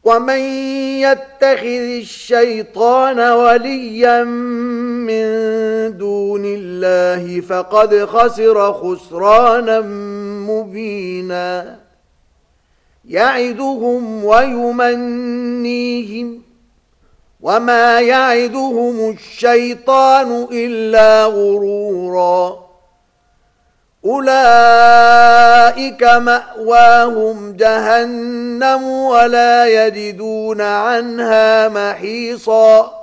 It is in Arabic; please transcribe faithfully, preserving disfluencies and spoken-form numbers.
ومن يتخذ الشيطان وليا من دون الله فقد خسر خسرانا مبينا يعدهم ويمنيهم وما يعدهم الشيطان إلا غرورا أولئك مأواهم جهنم ولا يجدون عنها محيصا